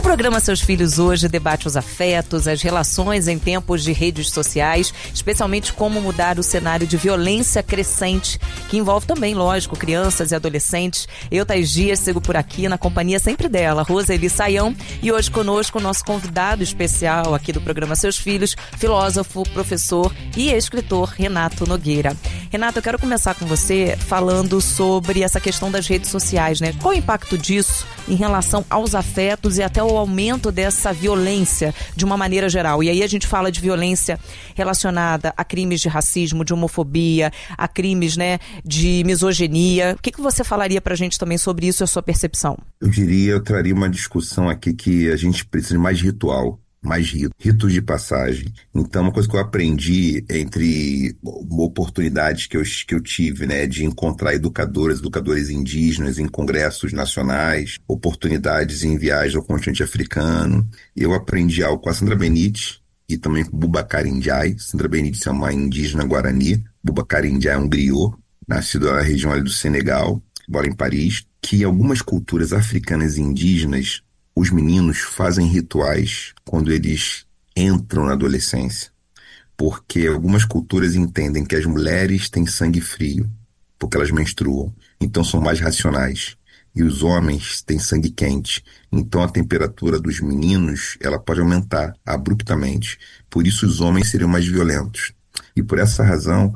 programa Seus Filhos hoje debate os afetos, as relações em tempos de redes sociais, especialmente como mudar o cenário de violência crescente, que envolve também, lógico, crianças e adolescentes. Eu, Thaís Dias, sigo por aqui na companhia sempre dela, Roseli Saião, e hoje conosco o nosso convidado especial aqui do programa Seus Filhos, filósofo, professor e escritor Renato Nogueira. Renato, eu quero começar com você falando sobre essa questão das redes sociais, né? Qual o impacto disso em relação aos afetos e até o aumento dessa violência de uma maneira geral? E aí a gente fala de violência relacionada a crimes de racismo, de homofobia, a crimes, né, de misoginia. O que você falaria pra gente também sobre isso e a sua percepção? Eu traria uma discussão aqui que a gente precisa de mais ritual. Mais ritos de passagem. Então, uma coisa que eu aprendi entre oportunidades que eu tive, né, de encontrar educadores indígenas em congressos nacionais, oportunidades em viagens ao continente africano, eu aprendi algo com a Sandra Benite e também com Boubacar Ndiaye. Sandra Benite é uma indígena guarani, Boubacar Ndiaye é um griot, nascido na região ali do Senegal, mora em Paris, que em algumas culturas africanas e indígenas, os meninos fazem rituais quando eles entram na adolescência, porque algumas culturas entendem que as mulheres têm sangue frio, porque elas menstruam, então são mais racionais, e os homens têm sangue quente, então a temperatura dos meninos ela pode aumentar abruptamente, por isso os homens seriam mais violentos. E por essa razão,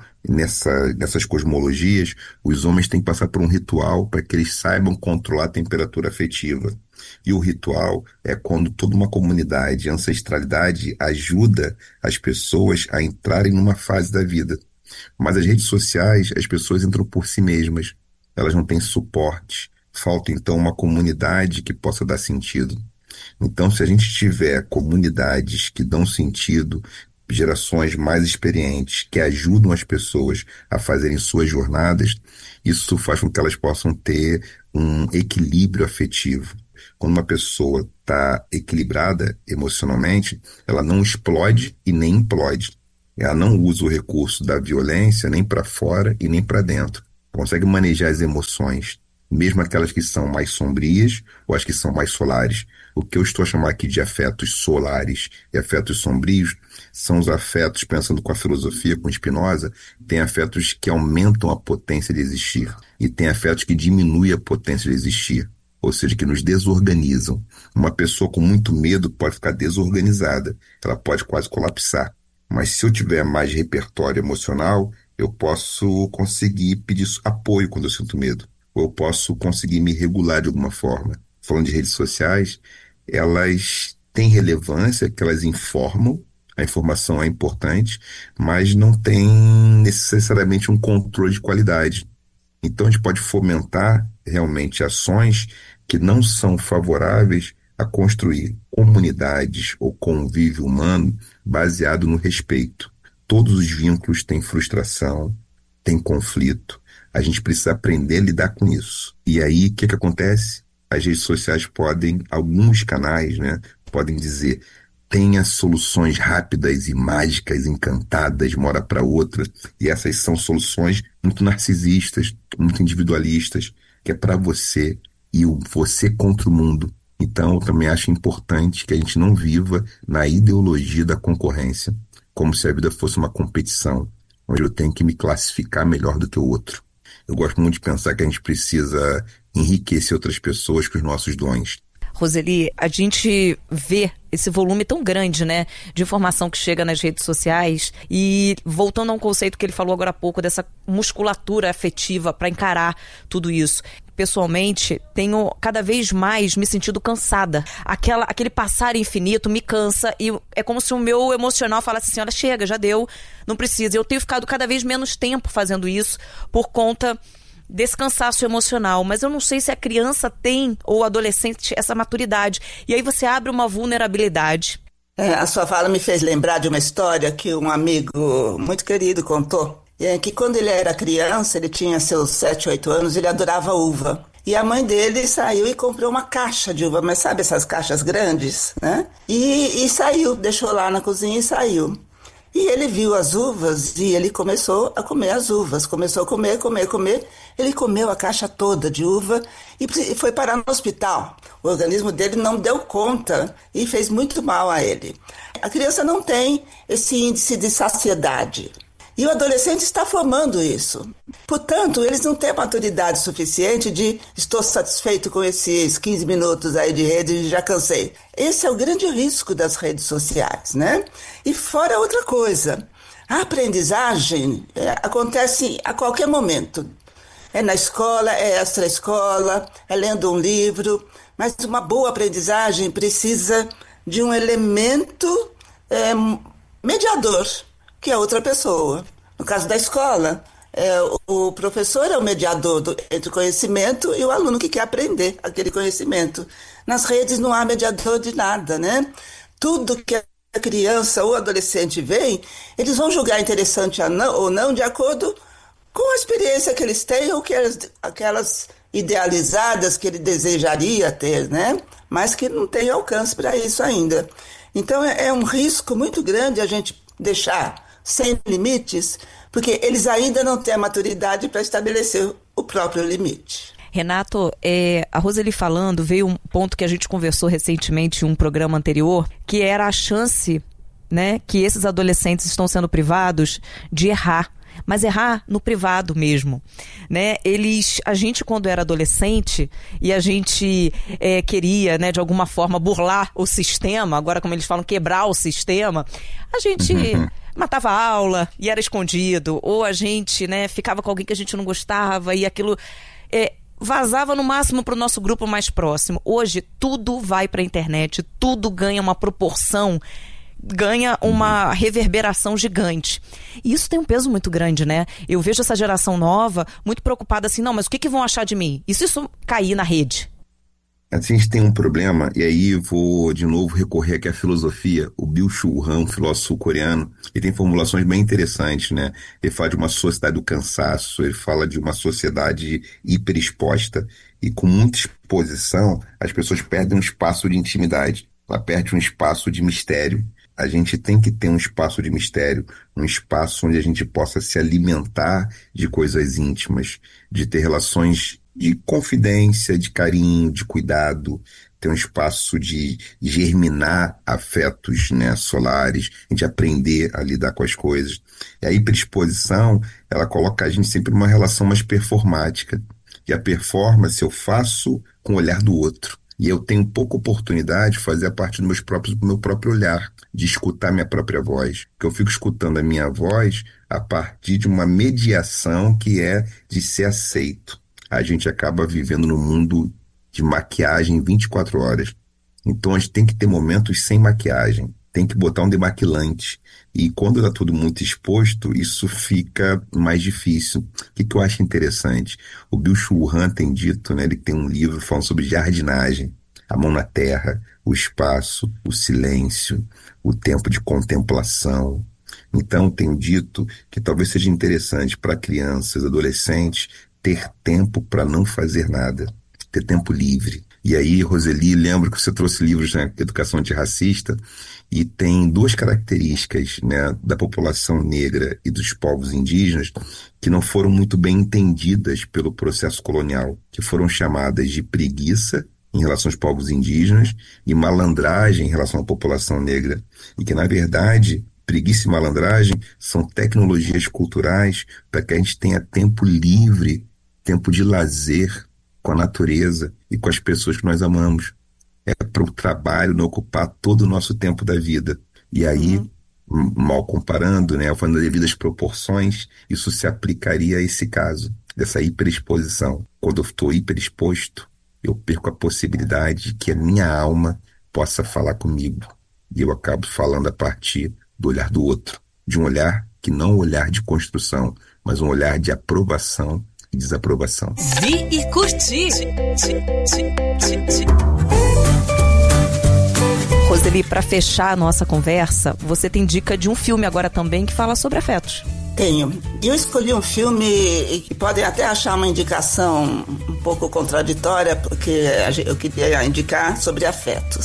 nessas cosmologias, os homens têm que passar por um ritual para que eles saibam controlar a temperatura afetiva. E o ritual é quando toda uma comunidade, ancestralidade, ajuda as pessoas a entrarem numa fase da vida. Mas as redes sociais, as pessoas entram por si mesmas. Elas não têm suporte. Falta, então, uma comunidade que possa dar sentido. Então, se a gente tiver comunidades que dão sentido, gerações mais experientes que ajudam as pessoas a fazerem suas jornadas, isso faz com que elas possam ter um equilíbrio afetivo. Quando uma pessoa está equilibrada emocionalmente, ela não explode e nem implode. Ela não usa o recurso da violência nem para fora e nem para dentro. Consegue manejar as emoções, mesmo aquelas que são mais sombrias ou as que são mais solares. O que eu estou a chamar aqui de afetos solares e afetos sombrios são os afetos, pensando com a filosofia, com Spinoza, tem afetos que aumentam a potência de existir e tem afetos que diminuem a potência de existir, ou seja, que nos desorganizam. Uma pessoa com muito medo pode ficar desorganizada, ela pode quase colapsar. Mas se eu tiver mais repertório emocional, eu posso conseguir pedir apoio quando eu sinto medo, ou eu posso conseguir me regular de alguma forma. Falando de redes sociais, elas têm relevância, que elas informam, a informação é importante, mas não tem necessariamente um controle de qualidade. Então a gente pode fomentar realmente ações que não são favoráveis a construir comunidades ou convívio humano baseado no respeito. Todos os vínculos têm frustração, têm conflito. A gente precisa aprender a lidar com isso. E aí, o que acontece? As redes sociais alguns canais, né, podem dizer, tenha soluções rápidas e mágicas, encantadas, de uma hora para outra. E essas são soluções muito narcisistas, muito individualistas, que é para você e você contra o mundo. Então, eu também acho importante que a gente não viva na ideologia da concorrência, como se a vida fosse uma competição, onde eu tenho que me classificar melhor do que o outro. Eu gosto muito de pensar que a gente precisa enriquecer outras pessoas com os nossos dons. Roseli, a gente vê esse volume tão grande, né, de informação que chega nas redes sociais e voltando a um conceito que ele falou agora há pouco, dessa musculatura afetiva para encarar tudo isso. Pessoalmente, tenho cada vez mais me sentido cansada. Aquele passar infinito me cansa e é como se o meu emocional falasse assim, olha, chega, já deu, não precisa. Eu tenho ficado cada vez menos tempo fazendo isso por conta desse cansaço emocional, mas eu não sei se a criança tem, ou o adolescente, essa maturidade. E aí você abre uma vulnerabilidade. A sua fala me fez lembrar de uma história que um amigo muito querido contou, que quando ele era criança, ele tinha seus 7, 8 anos, ele adorava uva. E a mãe dele saiu e comprou uma caixa de uva, mas sabe essas caixas grandes, né? E saiu, deixou lá na cozinha e saiu. E ele viu as uvas e ele começou a comer as uvas. Começou a comer. Ele comeu a caixa toda de uva e foi parar no hospital. O organismo dele não deu conta e fez muito mal a ele. A criança não tem esse índice de saciedade. E o adolescente está formando isso. Portanto, eles não têm maturidade suficiente de estou satisfeito com esses 15 minutos aí de rede e já cansei. Esse é o grande risco das redes sociais, né? E fora outra coisa, a aprendizagem acontece a qualquer momento. É na escola, é extra-escola, é lendo um livro, mas uma boa aprendizagem precisa de um elemento mediador, que é outra pessoa. No caso da escola, o professor é o mediador entre o conhecimento e o aluno que quer aprender aquele conhecimento. Nas redes não há mediador de nada, né? Tudo que a criança ou adolescente vê, eles vão julgar interessante ou não de acordo com a experiência que eles têm ou que aquelas idealizadas que ele desejaria ter, né? Mas que não tem alcance para isso ainda. Então é um risco muito grande a gente deixar sem limites, porque eles ainda não têm a maturidade para estabelecer o próprio limite. Renato, a Roseli falando, veio um ponto que a gente conversou recentemente em um programa anterior, que era a chance, né, que esses adolescentes estão sendo privados de errar. Mas errar no privado mesmo, né? A gente quando era adolescente e a gente queria, né, de alguma forma burlar o sistema, agora como eles falam, quebrar o sistema, a gente matava a aula e era escondido, ou a gente, né, ficava com alguém que a gente não gostava e aquilo vazava no máximo para o nosso grupo mais próximo. Hoje tudo vai para a internet, tudo ganha uma proporção, ganha uma reverberação gigante. E isso tem um peso muito grande, né? Eu vejo essa geração nova muito preocupada assim, não, mas o que vão achar de mim? E se isso cair na rede? Assim, a gente tem um problema, e aí vou de novo recorrer aqui à filosofia. O Byung-Chul Han, um filósofo coreano, ele tem formulações bem interessantes, né? Ele fala de uma sociedade do cansaço, ele fala de uma sociedade hiperexposta, e com muita exposição, as pessoas perdem um espaço de intimidade, ela perde um espaço de mistério. A gente tem que ter um espaço de mistério, um espaço onde a gente possa se alimentar de coisas íntimas, de ter relações de confidência, de carinho, de cuidado, ter um espaço de germinar afetos, né, solares, a gente aprender a lidar com as coisas. E a hiperexposição, ela coloca a gente sempre numa relação mais performática. E a performance eu faço com o olhar do outro. E eu tenho pouca oportunidade de fazer a partir do meu próprio olhar, de escutar minha própria voz. Porque eu fico escutando a minha voz a partir de uma mediação que é de ser aceito. A gente acaba vivendo num mundo de maquiagem 24 horas. Então a gente tem que ter momentos sem maquiagem. Tem que botar um demaquilante. E quando está tudo muito exposto, isso fica mais difícil. O que eu acho interessante? O Byung-Chul Han tem dito, né, ele tem um livro falando sobre jardinagem, a mão na terra, o espaço, o silêncio, o tempo de contemplação. Então, tenho dito que talvez seja interessante para crianças, adolescentes, ter tempo para não fazer nada, ter tempo livre. E aí, Roseli, lembro que você trouxe livros, né, Educação Antirracista, e tem duas características, né, da população negra e dos povos indígenas que não foram muito bem entendidas pelo processo colonial, que foram chamadas de preguiça em relação aos povos indígenas e malandragem em relação à população negra. E que, na verdade, preguiça e malandragem são tecnologias culturais para que a gente tenha tempo livre, tempo de lazer com a natureza e com as pessoas que nós amamos. É para o trabalho não ocupar todo o nosso tempo da vida. E aí, mal comparando, né, falando das devidas proporções, isso se aplicaria a esse caso, dessa hiperexposição. Quando eu estou hiperexposto, eu perco a possibilidade de que a minha alma possa falar comigo. E eu acabo falando a partir do olhar do outro, de um olhar que não é um olhar de construção, mas um olhar de aprovação e desaprovação. Vi e curti. Roseli, para fechar a nossa conversa, você tem dica de um filme agora também que fala sobre afetos. Tenho. Eu escolhi um filme que podem até achar uma indicação um pouco contraditória, porque eu queria indicar sobre afetos.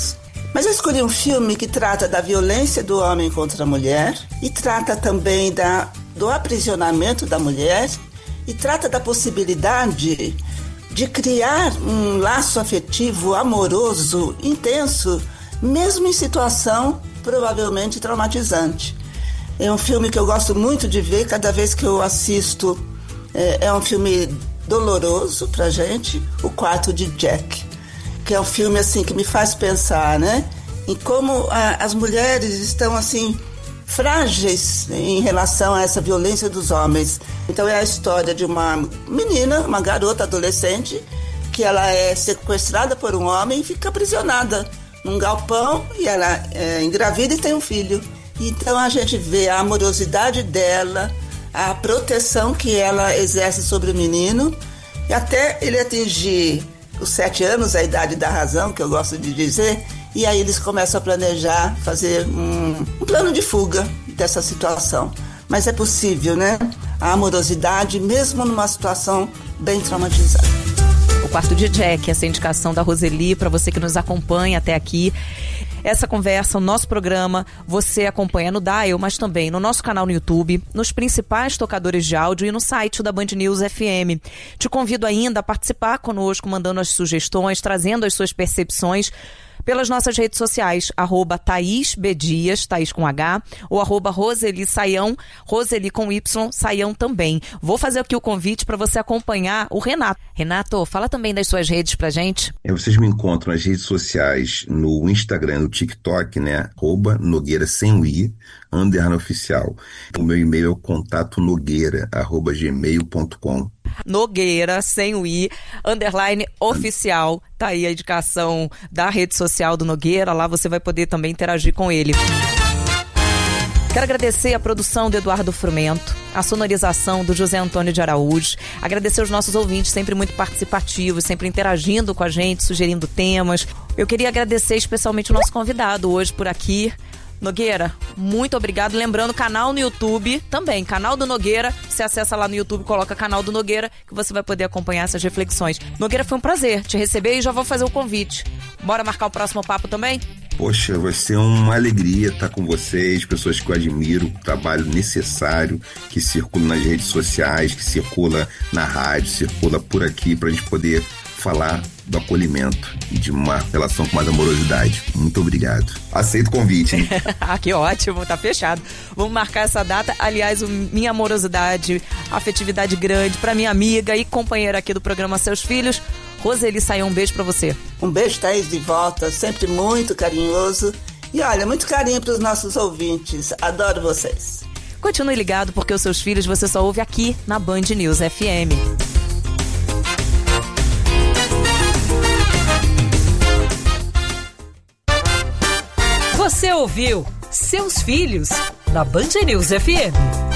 Mas eu escolhi um filme que trata da violência do homem contra a mulher e trata também do aprisionamento da mulher e trata da possibilidade de criar um laço afetivo amoroso, intenso, mesmo em situação provavelmente traumatizante. É um filme que eu gosto muito de ver, cada vez que eu assisto. É um filme doloroso pra gente, O Quarto de Jack, que é um filme assim que me faz pensar, né, em como as mulheres estão assim frágeis em relação a essa violência dos homens. Então é a história de uma menina, uma garota adolescente, que ela é sequestrada por um homem e fica aprisionada num galpão, e ela é engravida e tem um filho. Então a gente vê a amorosidade dela, a proteção que ela exerce sobre o menino, e até ele atingir os 7 anos, a idade da razão, que eu gosto de dizer, e aí eles começam a planejar, fazer um plano de fuga dessa situação. Mas é possível, né? A amorosidade, mesmo numa situação bem traumatizada. O Quarto de Jack, essa indicação da Roseli, para você que nos acompanha até aqui. Essa conversa, o nosso programa, você acompanha no Dial, mas também no nosso canal no YouTube, nos principais tocadores de áudio e no site da Band News FM. Te convido ainda a participar conosco, mandando as sugestões, trazendo as suas percepções pelas nossas redes sociais, @ThaísBdias, Thaís com H, ou @Roseli Saião, Roseli com Y, Saião também. Vou fazer aqui o convite para você acompanhar o Renato. Renato, fala também das suas redes pra gente. Vocês me encontram nas redes sociais, no Instagram, no TikTok, né? @Nogueira sem o I, _oficial. O meu e-mail é o contatonogueira@gmail.com. Nogueira, sem o I, _oficial. Tá aí a indicação da rede social do Nogueira. Lá você vai poder também interagir com ele. Quero agradecer a produção do Eduardo Frumento, a sonorização do José Antônio de Araújo, agradecer os nossos ouvintes, sempre muito participativos, sempre interagindo com a gente, sugerindo temas. Eu queria agradecer especialmente o nosso convidado hoje por aqui. Nogueira, muito obrigado. Lembrando, canal no YouTube também, canal do Nogueira. Você acessa lá no YouTube, coloca canal do Nogueira, que você vai poder acompanhar essas reflexões. Nogueira, foi um prazer te receber e já vou fazer o convite. Bora marcar o próximo papo também? Poxa, vai ser uma alegria estar com vocês, pessoas que eu admiro, o trabalho necessário que circula nas redes sociais, que circula na rádio, circula por aqui, para a gente poder falar do acolhimento e de uma relação com mais amorosidade. Muito obrigado. Aceito o convite, hein? Que ótimo, tá fechado. Vamos marcar essa data. Aliás, minha amorosidade, afetividade grande para minha amiga e companheira aqui do programa Seus Filhos, Roseli Saião, um beijo pra você. Um beijo, Thaís, de volta, sempre muito carinhoso. E olha, muito carinho pros nossos ouvintes. Adoro vocês. Continue ligado, porque os Seus Filhos você só ouve aqui na Band News FM. Você ouviu Seus Filhos na Band News FM.